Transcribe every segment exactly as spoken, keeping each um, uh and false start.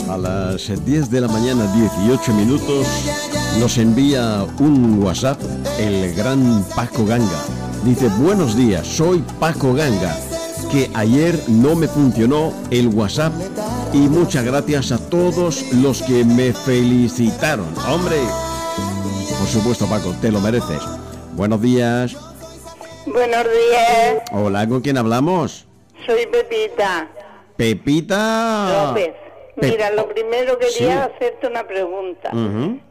A las diez de la mañana, dieciocho minutos, nos envía un WhatsApp el gran Paco Ganga. Dice: buenos días, soy Paco Ganga, que ayer no me funcionó el WhatsApp y muchas gracias a todos los que me felicitaron. Hombre, por supuesto, Paco, te lo mereces. Buenos días. Buenos días. Hola, ¿con quién hablamos? Soy Pepita. Pepita López. Mira, lo primero quería Sí. hacerte una pregunta. Uh-huh. Mm,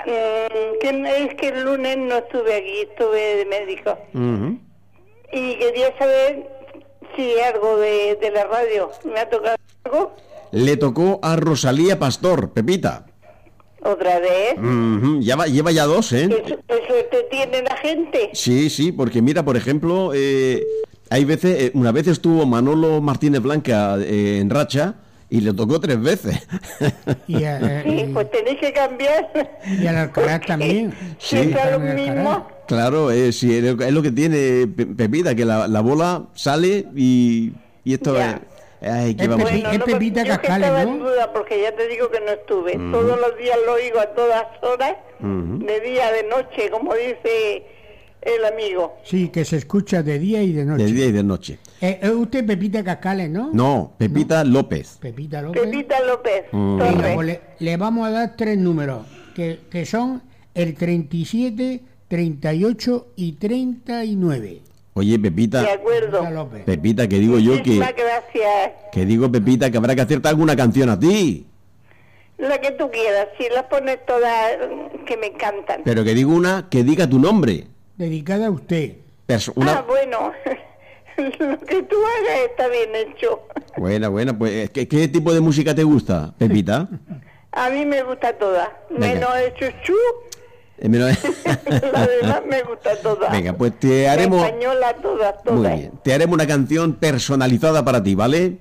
que es que el lunes no estuve aquí, estuve de médico. Uh-huh. Y quería saber si algo de, de la radio me ha tocado algo. Le tocó a Rosalía Pastor, Pepita. ¿Otra vez? Uh-huh. Ya va, lleva ya dos, ¿eh? ¿Eso, eso te tiene la gente? Sí, sí, porque mira, por ejemplo, eh, hay veces, eh, una vez estuvo Manolo Martínez Blanca eh, en racha y le tocó tres veces. Y a, eh, Sí, pues tenéis que cambiar. y al Alcaraz también. Sí. Siempre a lo También Alcaraz. mismo. Claro, eh, sí, es es lo que tiene Pe- Pepita, que la, la bola sale y, y esto Ya. es... Ay, ¿qué Es vamos a Pepi- hacer? es no, Pepita yo que Cascales, estaba ¿no? en duda porque ya te digo que no estuve. Todos los días lo oigo a todas horas, Ujú. de día, de noche, como dice el amigo. Sí, que se escucha de día y de noche. De día y de noche. Eh, es usted Pepita Cascales, ¿no? No, Pepita López. Pepita López. Pepita López Mm. Venga, Torres. pues le, le vamos a dar tres números, que, que son el treinta y siete, treinta y ocho y treinta y nueve. Oye, Pepita, De acuerdo. Pepita López. Pepita, que digo yo que... Muchísimas gracias. Que digo, Pepita, que habrá que hacerte alguna canción a ti. La que tú quieras, si las pones todas, mm, que me encantan. Pero que digo una que diga tu nombre. Dedicada a usted. Perso- una... Ah, bueno, lo que tú hagas está bien hecho. Buena, buena, pues ¿qué, ¿qué tipo de música te gusta, Pepita? A mí me gusta toda, Venga. menos el chuchú, Eh, menos- la demás me gusta toda. Venga, pues te haremos... La española, todas, todas. Muy bien, te haremos una canción personalizada para ti, ¿vale?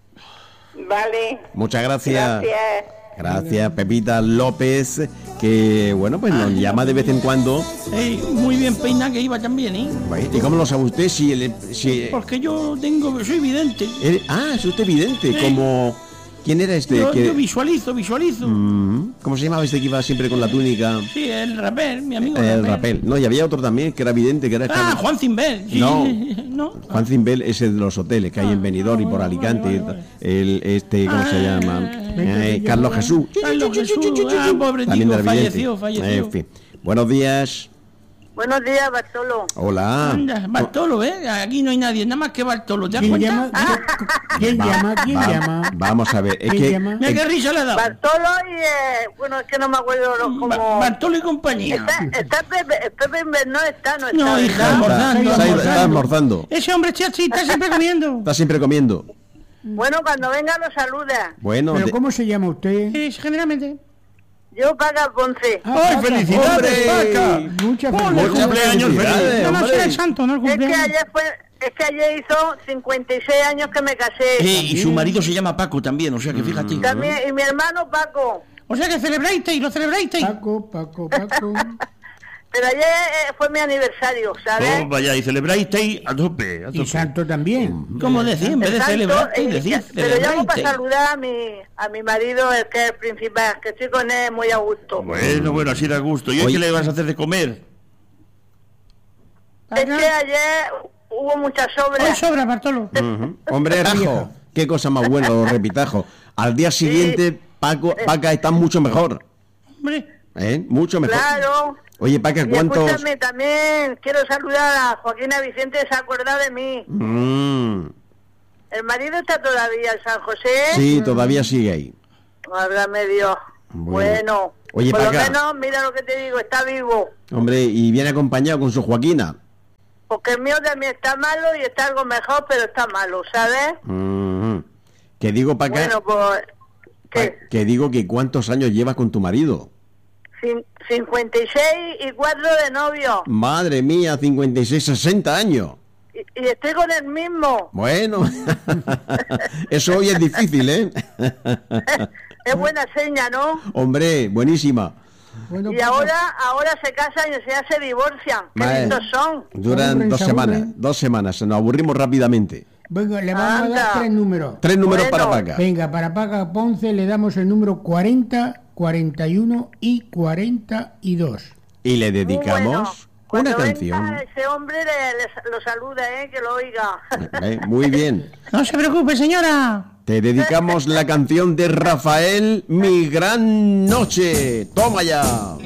Vale. Muchas gracias. Gracias. Gracias, Pepita López, que, bueno, pues nos llama de vez en cuando. Ey, muy bien peinada que iba también, ¿eh? Bueno, ¿y cómo lo sabe usted? Si, el, si Porque yo tengo, soy vidente. eh, Ah, es usted vidente, Sí. como... ¿Quién era este? Yo, que... yo visualizo, visualizo. Mm, ¿Cómo se llamaba este que iba siempre con la túnica? Sí, el rapper, mi amigo El rapel. No, y había otro también que era vidente, que era... Ah, Juan Cimbel. Sí, No. no. Juan Cimbel es el de los hoteles que hay en Benidorm y por vale, Alicante. vale, vale. El, este, ¿cómo se Ah, llama? venga, Eh, venga, Carlos venga. Jesús. Carlos Jesús, ah, pobre También tipo, era vidente. falleció, falleció. En fin. Buenos días. Buenos días, Bartolo. Hola. Anda, Bartolo, ¿eh? Aquí no hay nadie, nada más que Bartolo. ¿Te das ¿Quién cuenta? llama? ¿Quién Va- llama? ¿Quién va- llama? Vamos a ver. Es ¿Quién que, llama? Mira qué risa le ha dado. Bartolo y, eh, bueno, es que no me acuerdo lo- Ba- cómo... Bartolo y compañía. Está, está Pepe, Pepe Inver- no está, no está. No, ¿verdad? hija, Está, almorzando, está- está almorzando. almorzando. Ese hombre está así, está siempre comiendo. Está siempre comiendo. Bueno, cuando venga lo saluda. Bueno, ¿Pero de- cómo se llama usted? Es generalmente. Yo Paga Ponce. Ah, ¡Ay, Paca, felicidades, hombre. Paca! Muchas Hola, Muchas felicidades. cumpleaños felicidades, feliz. No, no, hombre. será el santo, no el Es que cumpleaños. ayer fue, es que ayer hizo cincuenta y seis años que me casé. Eh, y su marido se llama Paco también, o sea que fíjate. También, y mi hermano Paco. O sea que celebrasteis, lo celebrasteis. Paco, Paco, Paco. Pero ayer eh, fue mi aniversario, ¿sabes? Oh, vaya, y celebrasteis a tope, a Y tope. Santo también. Como decís, en vez de Exacto, celebrasteis, eh, decís pero llamo para celebrasteis. saludar a mi, a mi marido, el que es el principal, que estoy con él muy a gusto. Bueno, bueno, así da gusto. ¿Y hoy Oye. qué le vas a hacer de comer? Es que ayer hubo mucha sobra. Hoy sobra, Bartolo. Ujú. Hombre, Rajo, qué cosa más buena, los repitajos. Al día siguiente, Paco, Paca está mucho mejor. Hombre, ¿Eh? Mucho mejor. Claro. Oye, Paca, Y ¿cuántos...? escúchame, también quiero saludar a Joaquina Vicente, se ha acordado de mí. Mm, El marido está todavía en San José. sí, todavía sigue ahí. Válgame Dios. Bueno. Bueno, Oye, por lo Paca. menos, mira lo que te digo, está vivo. Hombre, y viene acompañado con su Joaquina. Porque el mío también está malo y está algo mejor, pero está malo, ¿sabes? Ujú. Que digo, Paca, Bueno, pues... ¿qué? Pa- que digo que ¿cuántos años llevas con tu marido? Cin- cincuenta y seis y cuatro de novio. Madre mía, cincuenta y seis, sesenta años. Y, y estoy con el mismo. Bueno, eso hoy es difícil, ¿eh? Es buena seña, ¿no? Hombre, buenísima. Bueno, Y Paca, ahora ahora se casan y ya se divorcian. Qué Vale. lindos son. Duran Aburren, dos se semanas, aburren. dos semanas, nos aburrimos rápidamente. Venga, le vamos a Anda. dar tres números. Tres números Bueno. para Paca. Venga, para Paca Ponce le damos el número cuarenta, cuarenta y uno y cuarenta y dos. Y le Muy dedicamos bueno. una Cuando canción. venga ese hombre le, le- lo saluda, ¿eh? Que lo oiga. Eh, Muy bien. No se preocupe, señora. Te dedicamos la canción de Rafael, Mi Gran Noche. Toma ya.